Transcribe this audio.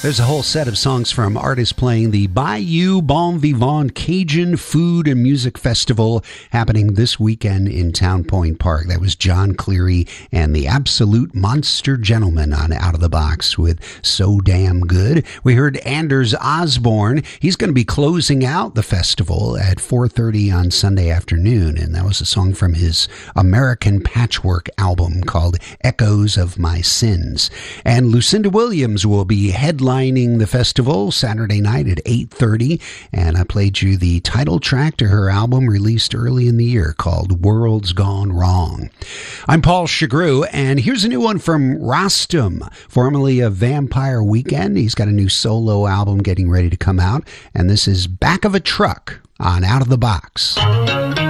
There's a whole set of songs from artists playing the Bayou Bon Vivant Cajun Food and Music Festival happening this weekend in Town Point Park. That was John Cleary and the Absolute Monster Gentlemen on Out of the Box with So Damn Good. We heard Anders Osborne. He's going to be closing out the festival at 4:30 on Sunday afternoon, and that was a song from his American Patchwork album called Echoes of My Sins. And Lucinda Williams will be headlining the festival Saturday night at 8:30, and I played you the title track to her album released early in the year called World's Gone Wrong. I'm Paul Chagru, and here's a new one from Rostam, formerly of Vampire Weekend. He's got a new solo album getting ready to come out, and this is Back of a Truck on Out of the Box.